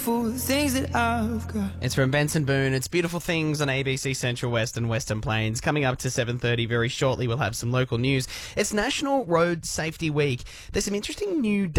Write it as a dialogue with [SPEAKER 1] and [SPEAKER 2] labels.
[SPEAKER 1] things that I've got.
[SPEAKER 2] It's from Benson Boone. It's Beautiful Things on ABC Central West and Western Plains. Coming up to 7:30 very shortly, we'll have some local news. It's National Road Safety Week. There's some interesting new